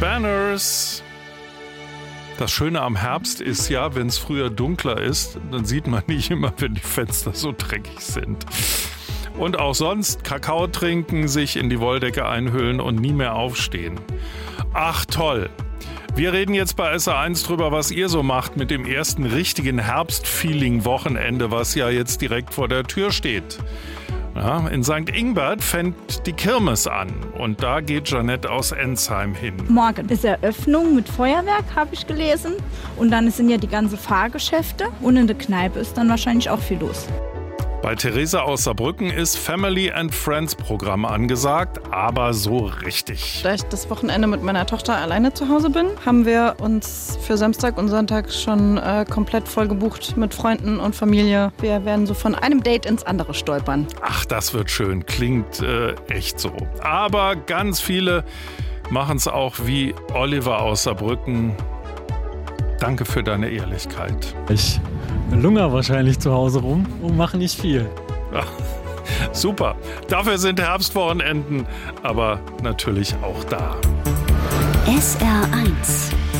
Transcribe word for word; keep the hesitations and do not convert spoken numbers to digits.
Banners. Das Schöne am Herbst ist ja, wenn es früher dunkler ist, dann sieht man nicht immer, wenn die Fenster so dreckig sind. Und auch sonst Kakao trinken, sich in die Wolldecke einhüllen und nie mehr aufstehen. Ach toll. Wir reden jetzt bei S R eins drüber, was ihr so macht mit dem ersten richtigen Herbstfeeling-Wochenende, was ja jetzt direkt vor der Tür steht. Ja, in Sankt Ingbert fängt die Kirmes an und da geht Jeanette aus Ensheim hin. Morgen ist Eröffnung mit Feuerwerk, habe ich gelesen. Und dann sind ja die ganzen Fahrgeschäfte und in der Kneipe ist dann wahrscheinlich auch viel los. Bei Theresa aus Saarbrücken ist Family and Friends Programm angesagt, aber so richtig. Da ich das Wochenende mit meiner Tochter alleine zu Hause bin, haben wir uns für Samstag und Sonntag schon äh, komplett voll gebucht mit Freunden und Familie. Wir werden so von einem Date ins andere stolpern. Ach, das wird schön. Klingt äh, echt so. Aber ganz viele machen es auch wie Oliver aus Saarbrücken. Danke für deine Ehrlichkeit. Ich lungere wahrscheinlich zu Hause rum und mache nicht viel. Ach, super. Dafür sind Herbstwochenenden aber natürlich auch da. S R eins